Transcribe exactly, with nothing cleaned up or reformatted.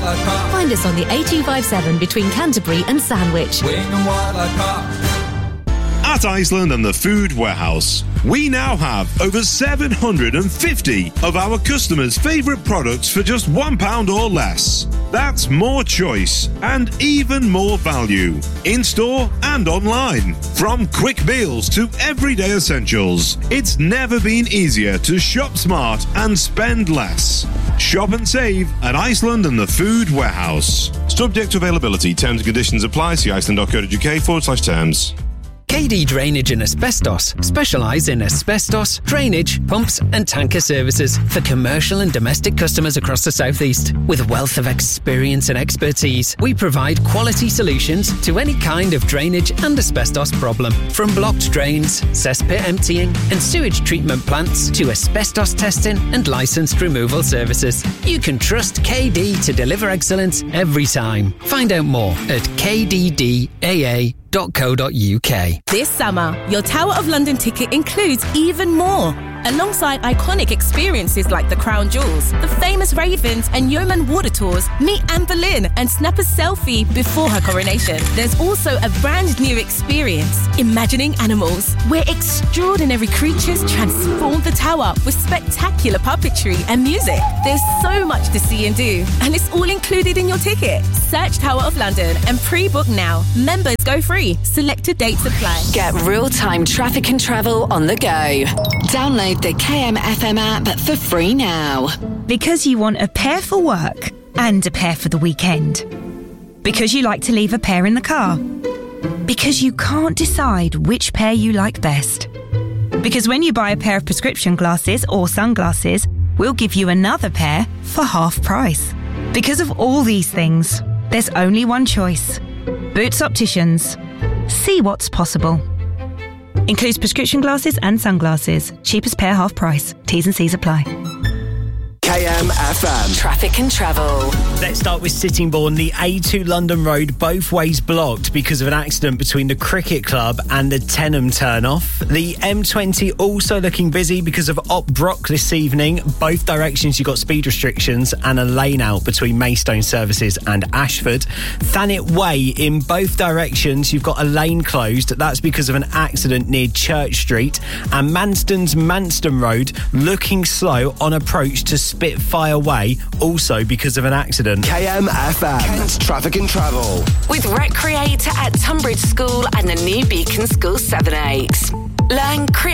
Find us on the A two five seven between Canterbury and Sandwich. At Iceland and the Food Warehouse, we now have over seven hundred fifty of our customers' favourite products for just one pound or less. That's more choice and even more value, in-store and online. From quick meals to everyday essentials, it's never been easier to shop smart and spend less. Shop and save at Iceland and the Food Warehouse. Subject to availability, terms and conditions apply. See iceland.co.uk forward slash terms. K D Drainage and Asbestos specialise in asbestos, drainage, pumps and tanker services for commercial and domestic customers across the South East. With a wealth of experience and expertise, we provide quality solutions to any kind of drainage and asbestos problem. From blocked drains, cesspit emptying and sewage treatment plants to asbestos testing and licensed removal services. You can trust K D to deliver excellence every time. Find out more at k d d a a dot co dot u k. This summer, your Tower of London ticket includes even more. Alongside iconic experiences like the Crown Jewels, the famous Ravens and Yeoman Water Tours, meet Anne Boleyn and snap a selfie before her coronation. There's also a brand new experience, Imagining Animals, where extraordinary creatures transform the tower with spectacular puppetry and music. There's so much to see and do, and it's all included in your ticket. Search Tower of London and pre-book now. Members go free. Selected dates apply. Get real-time traffic and travel on the go. Download the K M F M app for free now. Because you want a pair for work and a pair for the weekend. Because you like to leave a pair in the car. Because you can't decide which pair you like best. Because when you buy a pair of prescription glasses or sunglasses, we'll give you another pair for half price. Because of all these things, there's only one choice. Boots Opticians. See what's possible. Includes prescription glasses and sunglasses. Cheapest pair half price. T's and C's apply. K M F M. Traffic and travel. Let's start with Sittingbourne. The A two London Road both ways blocked because of an accident between the Cricket Club and the Tenham turn-off. The M twenty also looking busy because of Op Brock this evening. Both directions you've got speed restrictions and a lane out between Maidstone services and Ashford. Thanet Way in both directions you've got a lane closed. That's because of an accident near Church Street. And Manston's Manston Road looking slow on approach to Spitfire Way, also because of an accident. K M F M. Kent's Traffic and Travel. With Recreator at Tunbridge School and the new Beacon School seven eight. Learn, create